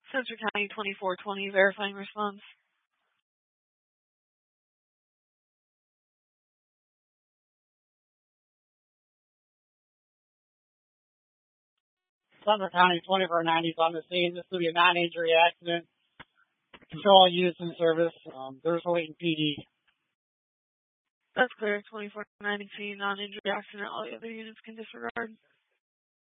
Spencer County 2420, verifying response. Sumner County 2490 is on the scene. This will be a non-injury accident. Control used in service. There's a latent PD. That's clear. 2490 non-injury accident. All the other units can disregard.